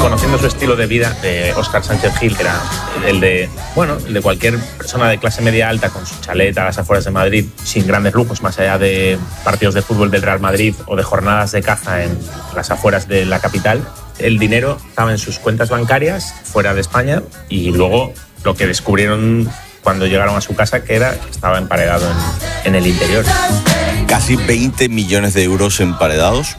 Conociendo su estilo de vida de Óscar Sánchez Gil, que era el de cualquier persona de clase media alta con su chalet a las afueras de Madrid, sin grandes lujos, más allá de partidos de fútbol del Real Madrid o de jornadas de caza en las afueras de la capital, el dinero estaba en sus cuentas bancarias fuera de España, y luego lo que descubrieron cuando llegaron a su casa, que estaba emparedado en el interior. Casi 20 millones de euros emparedados.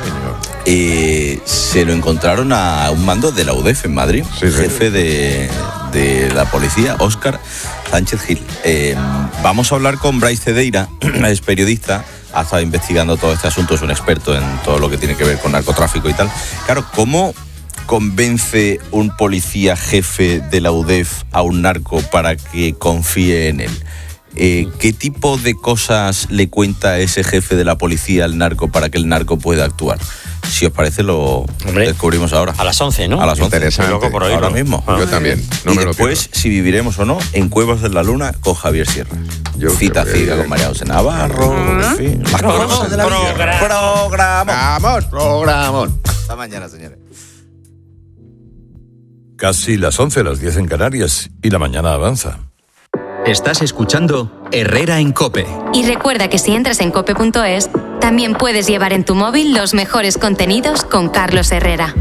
Se lo encontraron a un mando de la UDEF en Madrid, jefe de la policía, Óscar Sánchez Gil. Vamos a hablar con Brais Cedeira, es periodista, ha estado investigando todo este asunto, es un experto en todo lo que tiene que ver con narcotráfico y tal. Claro, ¿cómo convence un policía jefe de la UDEF a un narco para que confíe en él? ¿Qué tipo de cosas le cuenta ese jefe de la policía al narco para que el narco pueda actuar? Si os parece, lo descubrimos ahora. A las 11, ¿no? A las 11. Interesante. Loco por ahora mismo. Yo también. No y me después, lo pierdo. si viviremos o no, en Cuevas de la Luna con Javier Sierra. Cita con María José Navarro. En fin, las cosas de la vida. Programón. Hasta mañana, señores. Casi las 11, las 10 en Canarias, y la mañana avanza. Estás escuchando Herrera en COPE. Y recuerda que si entras en cope.es, también puedes llevar en tu móvil los mejores contenidos con Carlos Herrera.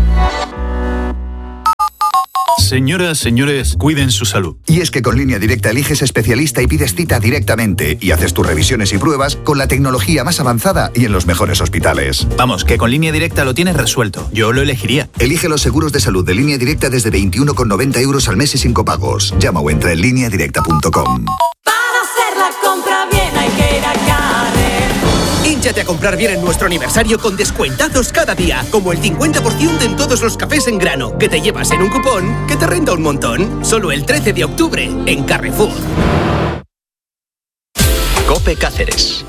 Señoras, señores, cuiden su salud. Y es que con Línea Directa eliges especialista y pides cita directamente y haces tus revisiones y pruebas con la tecnología más avanzada y en los mejores hospitales. Vamos, que con Línea Directa lo tienes resuelto. Yo lo elegiría. Elige los seguros de salud de Línea Directa desde 21,90 euros al mes y sin copagos. Llama o entra en lineadirecta.com. Para hacer la compra bien hay que ir a Carrefour. Hínchate a comprar bien en nuestro aniversario con descuentados cada día, como el 50% en todos los cafés en grano, que te llevas en un cupón que te renta un montón. Solo el 13 de octubre en Carrefour. COPE Cáceres.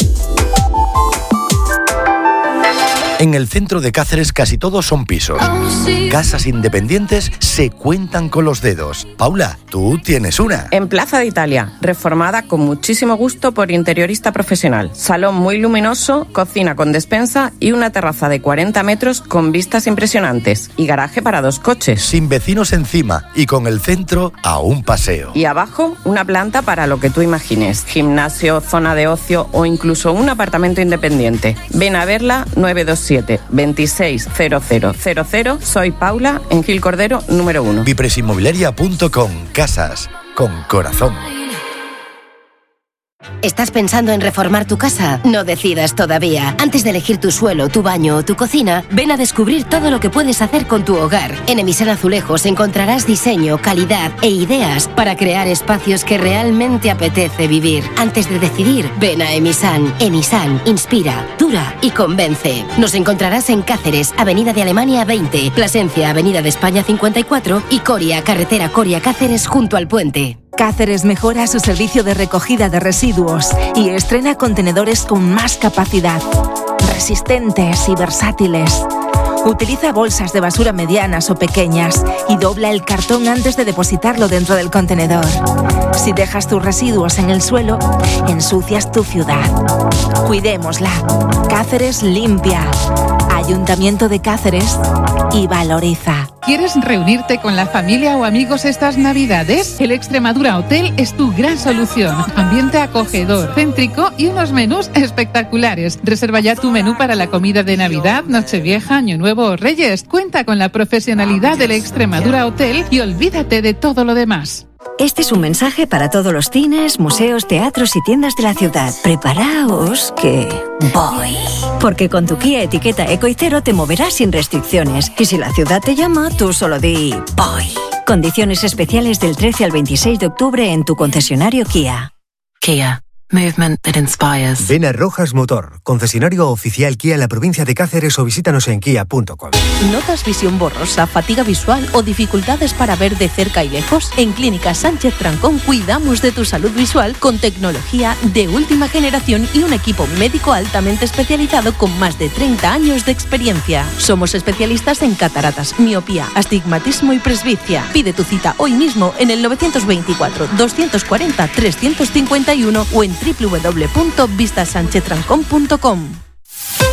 En el centro de Cáceres casi todos son pisos. Casas independientes se cuentan con los dedos. Paula, tú tienes una. En Plaza de Italia, reformada con muchísimo gusto por interiorista profesional. Salón muy luminoso, cocina con despensa y una terraza de 40 metros con vistas impresionantes. Y garaje para 2 coches. Sin vecinos encima y con el centro a un paseo. Y abajo, una planta para lo que tú imagines. Gimnasio, zona de ocio o incluso un apartamento independiente. Ven a verla 927 260000. Soy Paula, en Gil Cordero, número 1. Vipresinmobiliaria.com. Casas con corazón. ¿Estás pensando en reformar tu casa? No decidas todavía. Antes de elegir tu suelo, tu baño o tu cocina, ven a descubrir todo lo que puedes hacer con tu hogar. En Emisan Azulejos encontrarás diseño, calidad e ideas para crear espacios que realmente apetece vivir. Antes de decidir, ven a Emisan. Emisan inspira, dura y convence. Nos encontrarás en Cáceres, Avenida de Alemania 20, Plasencia, Avenida de España 54 y Coria, carretera Coria-Cáceres junto al puente. Cáceres mejora su servicio de recogida de residuos y estrena contenedores con más capacidad, resistentes y versátiles. Utiliza bolsas de basura medianas o pequeñas y dobla el cartón antes de depositarlo dentro del contenedor. Si dejas tus residuos en el suelo, ensucias tu ciudad. Cuidémosla. Cáceres limpia. Ayuntamiento de Cáceres y valoriza. ¿Quieres reunirte con la familia o amigos estas Navidades? El Extremadura Hotel es tu gran solución. Ambiente acogedor, céntrico y unos menús espectaculares. Reserva ya tu menú para la comida de Navidad, Nochevieja, Año Nuevo o Reyes. Cuenta con la profesionalidad del Extremadura Hotel y olvídate de todo lo demás. Este es un mensaje para todos los cines, museos, teatros y tiendas de la ciudad. Preparaos que voy. Porque con tu Kia etiqueta Eco y Cero te moverás sin restricciones. Y si la ciudad te llama, tú solo di voy. Condiciones especiales del 13 al 26 de octubre en tu concesionario Kia. Kia. Movement that inspires. Ven a Rojas Motor, concesionario oficial Kia en la provincia de Cáceres o visítanos en kia.com. ¿Notas visión borrosa, fatiga visual o dificultades para ver de cerca y lejos? En Clínica Sánchez Trancón cuidamos de tu salud visual con tecnología de última generación y un equipo médico altamente especializado con más de 30 años de experiencia. Somos especialistas en cataratas, miopía, astigmatismo y presbicia. Pide tu cita hoy mismo en el 924-240-351 o en www.vistasanchetrancón.com.